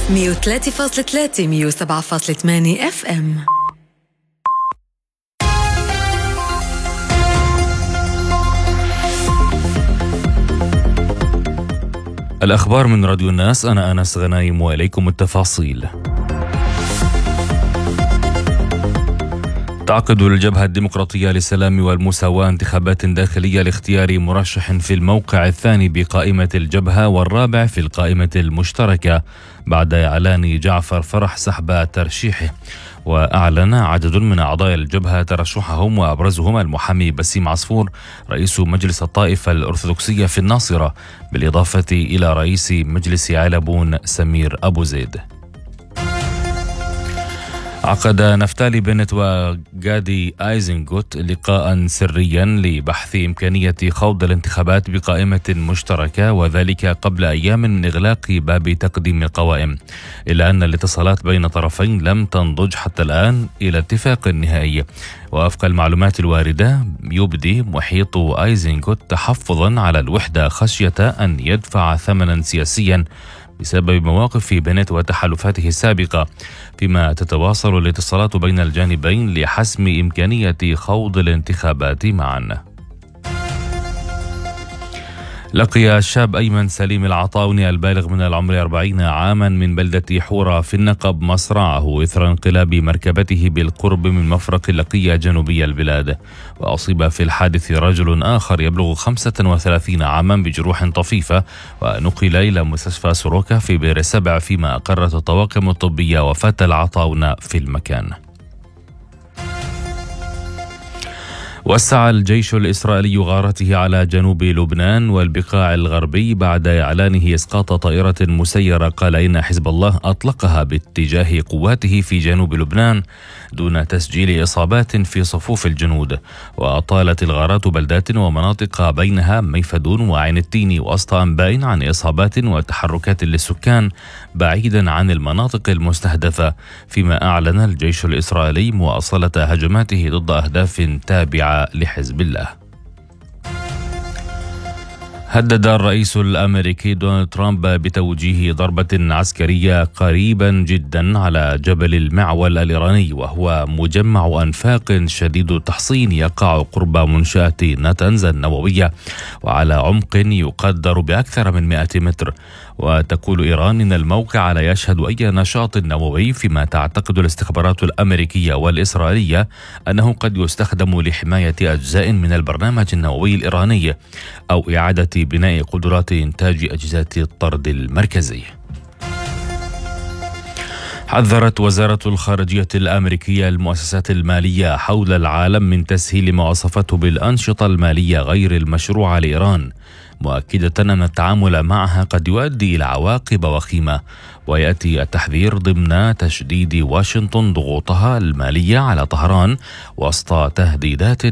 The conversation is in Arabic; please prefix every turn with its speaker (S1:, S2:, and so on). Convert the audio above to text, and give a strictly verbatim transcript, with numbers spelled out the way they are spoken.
S1: مية وثلاثة فاصلة ثلاثة مية وسبعة فاصلة ثمانية اف ام.
S2: الأخبار من راديو الناس، أنا أنس غنايم وإليكم التفاصيل. تعقد الجبهة الديمقراطية للسلام والمساواة انتخابات داخلية لاختيار مرشح في الموقع الثاني بقائمة الجبهة والرابع في القائمة المشتركة بعد إعلان جعفر فرح سحب ترشيحه. وأعلن عدد من أعضاء الجبهة ترشحهم، وأبرزهم المحامي بسيم عصفور رئيس مجلس الطائفة الأرثوذكسية في الناصرة، بالإضافة إلى رئيس مجلس علبون سمير أبو زيد. عقد نفتالي بنت وغادي ايزنغوت لقاء سريا لبحث إمكانية خوض الانتخابات بقائمة مشتركة، وذلك قبل أيام من إغلاق باب تقديم القوائم، إلا أن الاتصالات بين طرفين لم تنضج حتى الآن إلى اتفاق نهائي. ووفق المعلومات الواردة يبدي محيط ايزنغوت تحفظا على الوحدة خشية أن يدفع ثمنا سياسيا بسبب مواقف بنت وتحالفاته السابقة، فيما تتواصل الاتصالات بين الجانبين لحسم إمكانية خوض الانتخابات معا. لقي الشاب أيمن سليم العطاوني البالغ من العمر أربعين عاما من بلدة حورة في النقب مصرعه إثر انقلاب مركبته بالقرب من مفرق اللقية جنوبي البلاد. وأصيب في الحادث رجل آخر يبلغ خمسة وثلاثين عاما بجروح طفيفة، ونقل إلى مستشفى سروكا في بئر سبع، فيما أقرت الطواقم الطبية وفاة العطاون في المكان. وسع الجيش الإسرائيلي غارته على جنوب لبنان والبقاع الغربي بعد إعلانه إسقاط طائرة مسيرة قال إن حزب الله أطلقها باتجاه قواته في جنوب لبنان دون تسجيل إصابات في صفوف الجنود. وأطالت الغارات بلدات ومناطق بينها ميفدون وعين التين وسط أنباء عن إصابات وتحركات للسكان بعيدا عن المناطق المستهدفة، فيما أعلن الجيش الإسرائيلي مواصلة هجماته ضد أهداف تابعة لحزب الله. هدد الرئيس الأمريكي دونالد ترامب بتوجيه ضربة عسكرية قريبا جدا على جبل المعول الإيراني، وهو مجمع أنفاق شديد التحصين يقع قرب منشأة ناتنز النووية وعلى عمق يقدر بأكثر من مئة متر. وتقول إيران إن الموقع لا يشهد أي نشاط نووي، فيما تعتقد الاستخبارات الأمريكية والإسرائيلية أنه قد يستخدم لحماية أجزاء من البرنامج النووي الإيراني أو إعادة بناء قدرات إنتاج أجهزة الطرد المركزي. حذرت وزارة الخارجية الأمريكية المؤسسات المالية حول العالم من تسهيل ما وصفته بالأنشطة المالية غير المشروعة لإيران، مؤكدة أن التعامل معها قد يؤدي إلى عواقب وخيمة. ويأتي التحذير ضمن تشديد واشنطن ضغوطها المالية على طهران وسط تهديدات